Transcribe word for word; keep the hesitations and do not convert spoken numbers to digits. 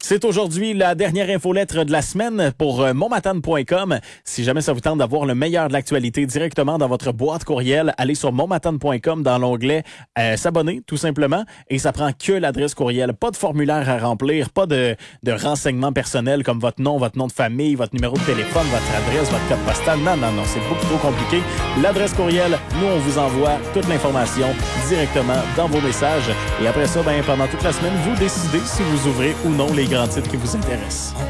C'est aujourd'hui la dernière infolettre de la semaine pour euh, monmatane point com. Si jamais ça vous tente d'avoir le meilleur de l'actualité directement dans votre boîte courriel, allez sur monmatane point com dans l'onglet euh, s'abonner, tout simplement. Et ça prend que l'adresse courriel. Pas de formulaire à remplir, pas de, de renseignements personnels comme votre nom, votre nom de famille, votre numéro de téléphone, votre adresse, votre code postal. Non, non, non, c'est beaucoup trop compliqué. L'adresse courriel, nous, on vous envoie toute l'information directement dans vos messages. Et après ça, ben, pendant toute la semaine, vous décidez si vous ouvrez ou non les grands titres qui vous intéressent.